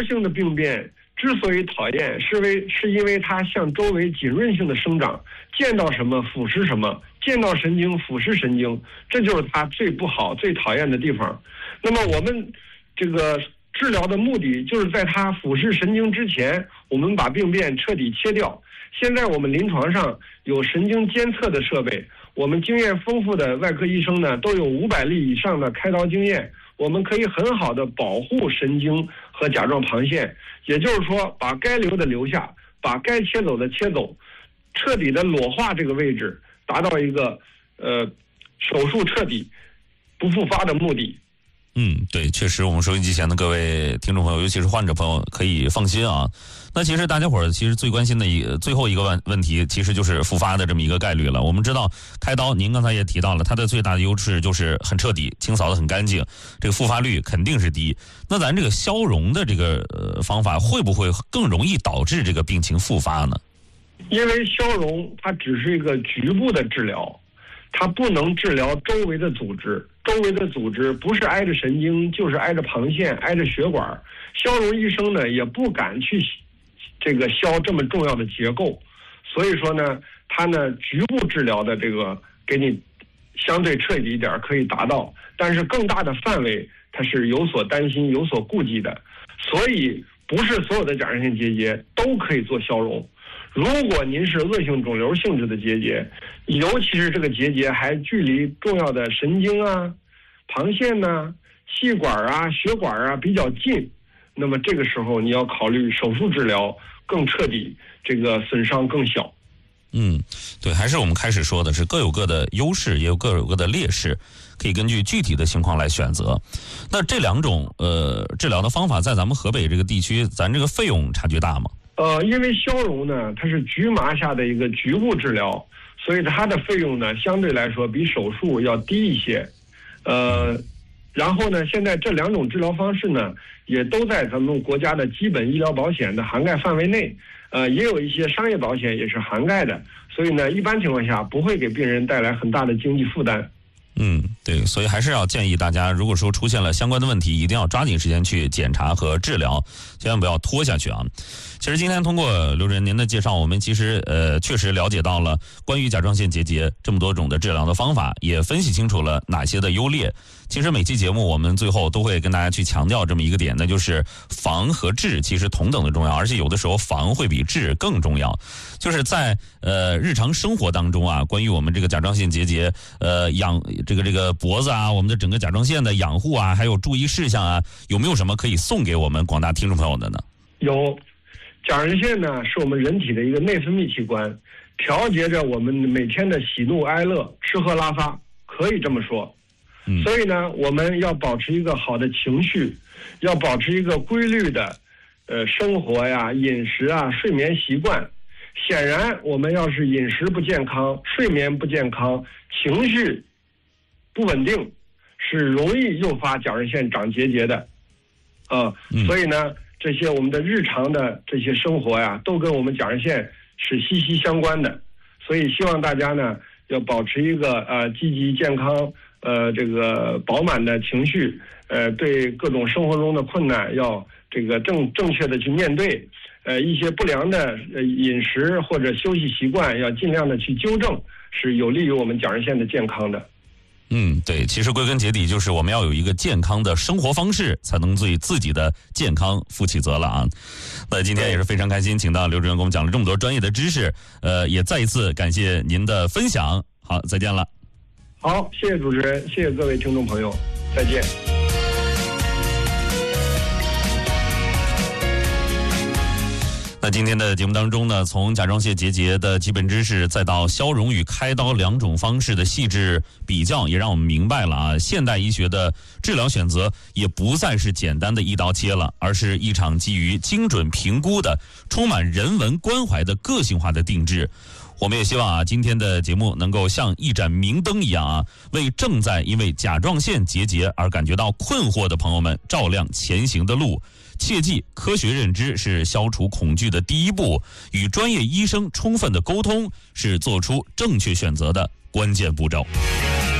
瘤性的病变之所以讨厌，是因为它向周围浸润性的生长，见到什么腐蚀什么，见到神经腐蚀神经，这就是它最不好、最讨厌的地方。那么我们这个治疗的目的就是在它腐蚀神经之前，我们把病变彻底切掉。现在我们临床上有神经监测的设备，我们经验丰富的外科医生呢都有500例以上的开刀经验，我们可以很好的保护神经和甲状旁腺，也就是说把该留的留下，把该切走的切走，彻底的裸化这个位置，达到一个手术彻底不复发的目的。 对，确实我们收音机前的各位听众朋友，尤其是患者朋友可以放心啊。那其实大家伙儿其实最关心的最后一个问题，其实就是复发的这么一个概率了。我们知道开刀，您刚才也提到了，它的最大的优势就是很彻底，清扫的很干净，这个复发率肯定是低。那咱这个消融的这个方法会不会更容易导致这个病情复发呢？ 因为消融它只是一个局部的治疗，它不能治疗周围的组织，周围的组织不是挨着神经，就是挨着旁腺，挨着血管。消融医生呢也不敢去这个消这么重要的结构，所以说呢，它呢局部治疗的这个给你相对彻底一点可以达到，但是更大的范围它是有所担心、有所顾忌的，所以不是所有的甲状腺结节都可以做消融。如果您是恶性肿瘤性质的结节，尤其是这个结节还距离重要的神经啊、旁腺呐、气管啊、血管啊比较近，那么这个时候你要考虑手术治疗更彻底，这个损伤更小。 对，还是我们开始说的是各有各的优势，也有各有各的劣势，可以根据具体的情况来选择。那这两种治疗的方法在咱们河北这个地区，咱这个费用差距大吗？ 因为消融呢，它是局麻下的一个局部治疗，所以它的费用呢相对来说比手术要低一些。然后呢，现在这两种治疗方式呢，也都在咱们国家的基本医疗保险的涵盖范围内，也有一些商业保险也是涵盖的，所以呢，一般情况下不会给病人带来很大的经济负担。 对，所以还是要建议大家，如果说出现了相关的问题，一定要抓紧时间去检查和治疗，千万不要拖下去啊。其实今天通过刘主任您的介绍，我们其实确实了解到了关于甲状腺结节这么多种的治疗的方法，也分析清楚了哪些的优劣。其实每期节目我们最后都会跟大家去强调这么一个点，那就是防和治其实同等的重要，而且有的时候防会比治更重要。就是在日常生活当中啊，关于我们这个甲状腺结节养这个脖子啊，我们的整个甲状腺的养护啊，还有注意事项啊，有没有什么可以送给我们广大听众朋友的呢？ 有，甲状腺呢是我们人体的一个内分泌器官，调节着我们每天的喜怒哀乐、吃喝拉撒，可以这么说。所以呢，我们要保持一个好的情绪，要保持一个规律的生活呀、饮食啊、睡眠习惯。显然，我们要是饮食不健康、睡眠不健康、情绪不稳定，是容易诱发甲状腺长结节的。所以呢，这些我们的日常的这些生活呀，都跟我们甲状腺是息息相关的。所以希望大家呢，要保持一个积极健康、这个饱满的情绪，对各种生活中的困难要这个正确的去面对，一些不良的饮食或者休息习惯要尽量的去纠正，是有利于我们甲状腺的健康的。 对，其实归根结底就是我们要有一个健康的生活方式，才能对自己的健康负起责了啊。那今天也是非常开心，请到刘主任给我们讲了这么多专业的知识，也再一次感谢您的分享。好，再见了。 好，谢谢主持人，谢谢各位听众朋友，再见。 那今天的节目当中呢，从甲状腺结节的基本知识，再到消融与开刀两种方式的细致比较，也让我们明白了啊，现代医学的治疗选择也不再是简单的一刀切了，而是一场基于精准评估的、充满人文关怀的个性化的定制。我们也希望啊，今天的节目能够像一盏明灯一样啊，为正在因为甲状腺结节而感觉到困惑的朋友们照亮前行的路。切记，科学认知是消除恐惧的第一步，与专业医生充分的沟通是做出正确选择的关键步骤。